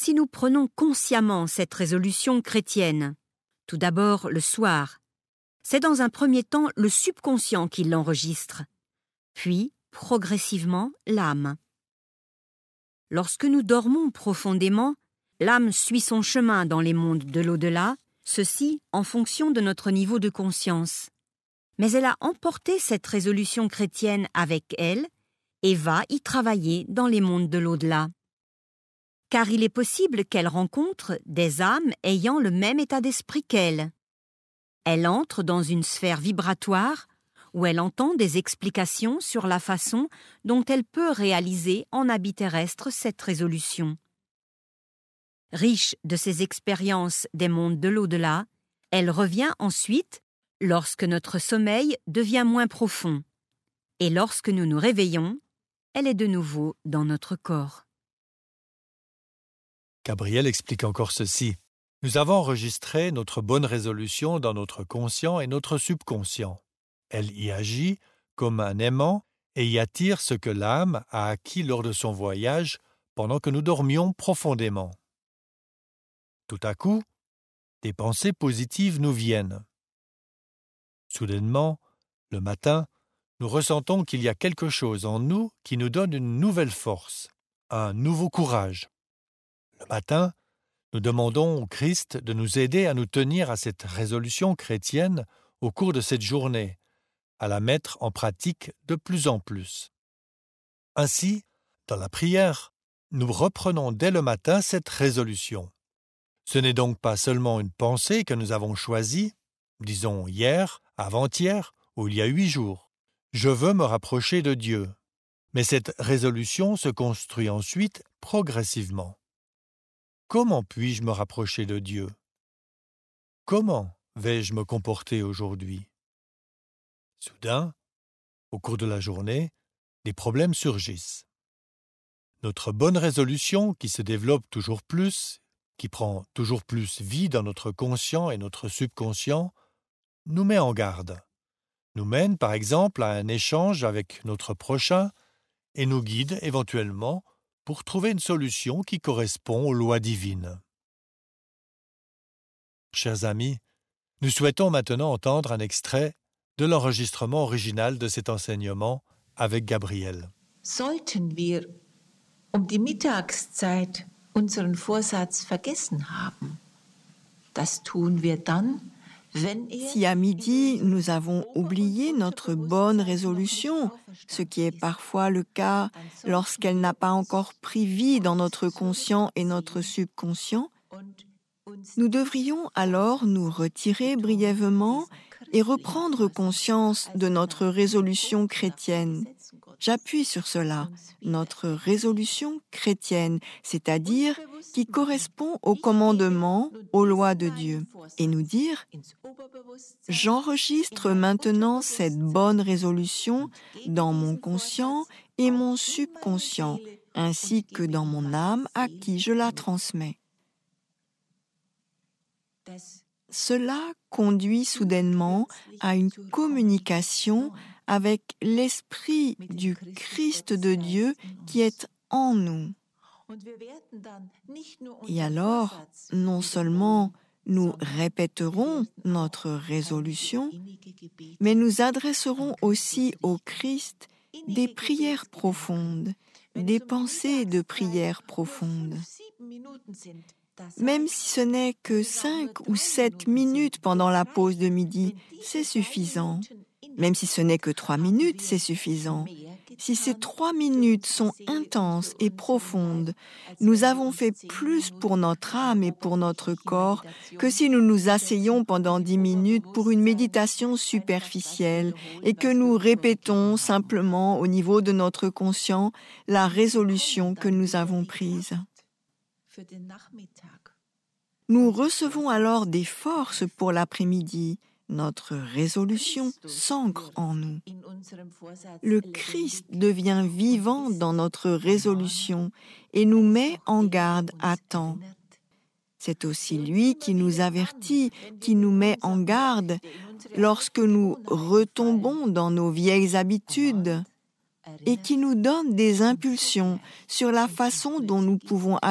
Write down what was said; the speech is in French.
Si nous prenons consciemment cette résolution chrétienne, tout d'abord le soir, c'est dans un premier temps le subconscient qui l'enregistre, puis, progressivement, l'âme. Lorsque nous dormons profondément, l'âme suit son chemin dans les mondes de l'au-delà, ceci en fonction de notre niveau de conscience. Mais elle a emporté cette résolution chrétienne avec elle et va y travailler dans les mondes de l'au-delà. Car il est possible qu'elle rencontre des âmes ayant le même état d'esprit qu'elle. Elle entre dans une sphère vibratoire où elle entend des explications sur la façon dont elle peut réaliser en habit terrestre cette résolution. Riche de ces expériences des mondes de l'au-delà, elle revient ensuite lorsque notre sommeil devient moins profond. Et lorsque nous nous réveillons, elle est de nouveau dans notre corps. Gabriel explique encore ceci. Nous avons enregistré notre bonne résolution dans notre conscient et notre subconscient. Elle y agit comme un aimant et y attire ce que l'âme a acquis lors de son voyage pendant que nous dormions profondément. Tout à coup, des pensées positives nous viennent. Soudainement, le matin, nous ressentons qu'il y a quelque chose en nous qui nous donne une nouvelle force, un nouveau courage. Le matin, nous demandons au Christ de nous aider à nous tenir à cette résolution chrétienne au cours de cette journée, à la mettre en pratique de plus en plus. Ainsi, dans la prière, nous reprenons dès le matin cette résolution. Ce n'est donc pas seulement une pensée que nous avons choisie, disons hier, avant-hier ou il y a 8 jours. Je veux me rapprocher de Dieu. Mais cette résolution se construit ensuite progressivement. Comment puis-je me rapprocher de Dieu? Comment vais-je me comporter aujourd'hui? Soudain, au cours de la journée, des problèmes surgissent. Notre bonne résolution, qui se développe toujours plus, qui prend toujours plus vie dans notre conscient et notre subconscient, nous met en garde. Nous mène par exemple à un échange avec notre prochain et nous guide éventuellement pour trouver une solution qui correspond aux lois divines. Chers amis, nous souhaitons maintenant entendre un extrait de l'enregistrement original de cet enseignement avec Gabriel. Sollten wir die Mittagszeit unseren Vorsatz vergessen haben, das tun wir dann, wenn Si à midi, nous avons oublié notre bonne résolution, ce qui est parfois le cas lorsqu'elle n'a pas encore pris vie dans notre conscient et notre subconscient, nous devrions alors nous retirer brièvement et reprendre conscience de notre résolution chrétienne. J'appuie sur cela, notre résolution chrétienne, c'est-à-dire qui correspond aux commandements, aux lois de Dieu, et nous dire « J'enregistre maintenant cette bonne résolution dans mon conscient et mon subconscient, ainsi que dans mon âme à qui je la transmets. » Cela conduit soudainement à une communication avec l'Esprit du Christ de Dieu qui est en nous. Et alors, non seulement nous répéterons notre résolution, mais nous adresserons aussi au Christ des prières profondes, des pensées de prières profondes. Même si ce n'est que 5 ou 7 minutes pendant la pause de midi, c'est suffisant. Même si ce n'est que 3 minutes, c'est suffisant. Si ces 3 minutes sont intenses et profondes, nous avons fait plus pour notre âme et pour notre corps que si nous nous asseyons pendant 10 minutes pour une méditation superficielle et que nous répétons simplement au niveau de notre conscient la résolution que nous avons prise. Nous recevons alors des forces pour l'après-midi. Notre résolution s'ancre en nous. Le Christ devient vivant dans notre résolution et nous met en garde à temps. C'est aussi lui qui nous avertit, qui nous met en garde lorsque nous retombons dans nos vieilles habitudes et qui nous donne des impulsions sur la façon dont nous pouvons